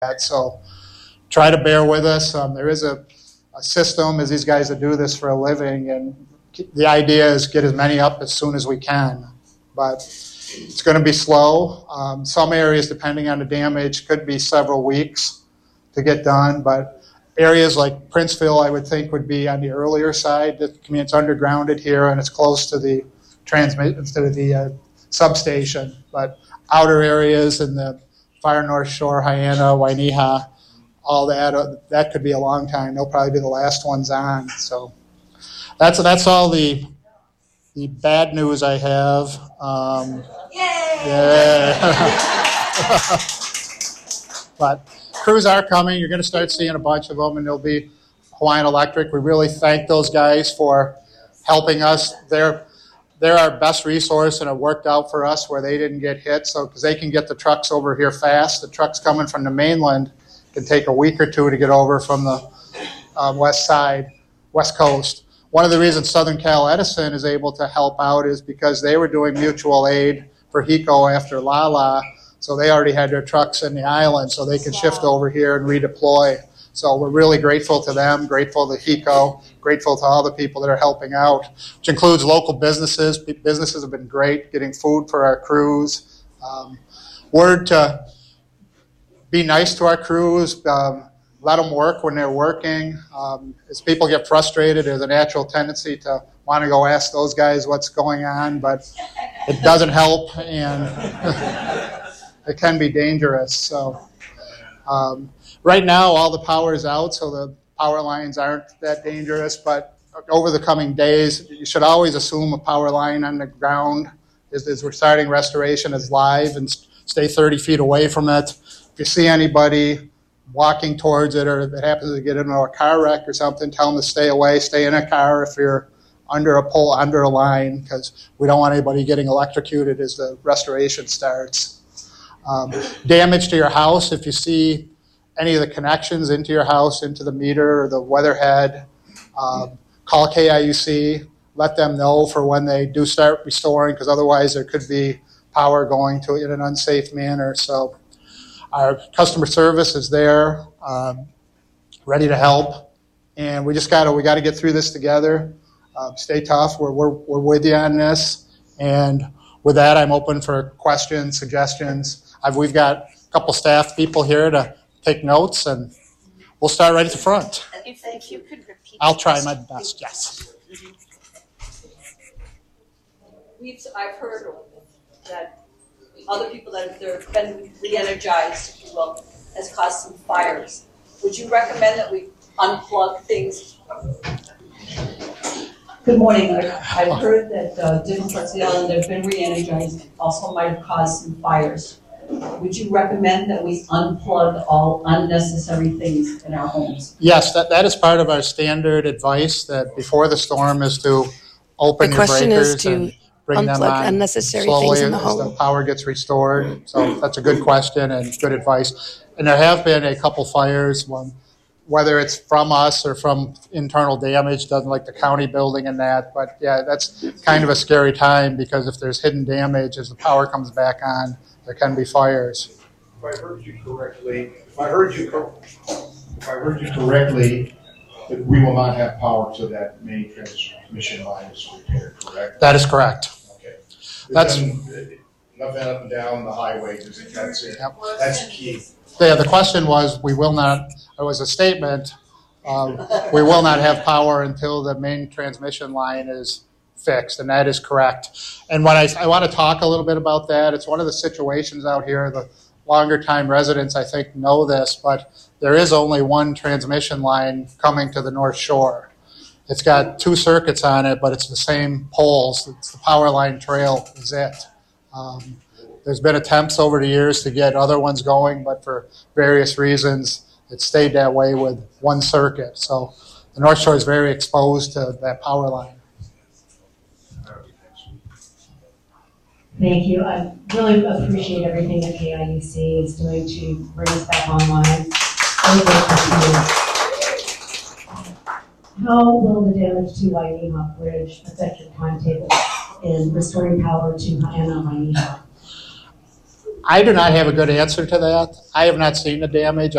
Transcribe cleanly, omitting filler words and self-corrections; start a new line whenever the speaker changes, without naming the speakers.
that. So try to bear with us. There is a system as these guys that do this for a living, and the idea is get as many up as soon as we can. But it's going to be slow. Some areas, depending on the damage, could be several weeks to get done. But areas like Princeville, I would think, would be on the earlier side. It's undergrounded here, and it's close to the substation. But outer areas in the far North Shore, Hyanna, Waineha, all that could be a long time. They'll probably be the last ones on. So that's all the bad news I have. Yeah. But crews are coming. You're going to start seeing a bunch of them, and there'll be Hawaiian Electric. We really thank those guys for helping us. They're our best resource, and it worked out for us where they didn't get hit. So because they can get the trucks over here fast. The trucks coming from the mainland can take a week or two to get over from the west coast. One of the reasons Southern Cal Edison is able to help out is because they were doing mutual aid for HECO after Lala, so they already had their trucks in the island, so they could shift over here and redeploy. So we're really grateful to them, grateful to HECO, grateful to all the people that are helping out, which includes local businesses. Businesses have been great, getting food for our crews. Word to be nice to our crews, let them work when they're working. As people get frustrated, there's a natural tendency to want to go ask those guys what's going on, but it doesn't help, and it can be dangerous. So right now, all the power is out, so the power lines aren't that dangerous, but over the coming days, you should always assume a power line on the ground as we're starting restoration is live, and stay 30 feet away from it. If you see anybody walking towards it, or if it happens to get into a car wreck or something, tell them to stay away, stay in a car if you're under a pole, under a line, because we don't want anybody getting electrocuted as the restoration starts. Damage to your house, if you see any of the connections into your house, into the meter or the weatherhead, call KIUC, let them know for when they do start restoring, because otherwise there could be power going to it in an unsafe manner. So our customer service is there, ready to help, and we got to get through this together. Stay tough. We're with you on this, and with that, I'm open for questions, suggestions. We've got a couple staff people here to take notes, and we'll start right at the front.
If you could repeat.
I'll try my best. Yes.
I've heard that other people that have been re-energized, if you will, has caused some fires. Would you recommend that we unplug things? Good morning. I've heard that different parts of the island that have been re-energized also might have caused some fires. Would you recommend that we unplug all unnecessary things in our homes?
Yes, that is part of our standard advice, that before the storm is to open your breakers and bring them on
unnecessary
slowly
things in the
as
home.
the power gets restored. So that's a good question and good advice. And there have been a couple fires, whether it's from us or from internal damage, doesn't like the county building and that. But yeah, that's kind of a scary time, because if there's hidden damage as the power comes back on, there can be fires.
If I heard you correctly, that we will not have power to that main transmission line is repaired, correct?
That is correct.
Okay.
That's
nothing up and down the highway. That's it.
Yep.
That's key.
Yeah, the question was, we will not, it was a statement, we will not have power until the main transmission line is fixed, and that is correct. And when I want to talk a little bit about that, it's one of the situations out here, the longer time residents I think know this, but there is only one transmission line coming to the North Shore. It's got 2 circuits on it, but it's the same poles. It's the power line trail is it. There's been attempts over the years to get other ones going, but for various reasons, it stayed that way with one circuit. So the North Shore is very exposed to that power line.
Thank you. I really appreciate everything that KIUC is doing to bring us back online. How will the damage to Waineha Bridge affect your timetable in restoring power to Hyanna Waineha?
I do not have a good answer to that. I have not seen the damage.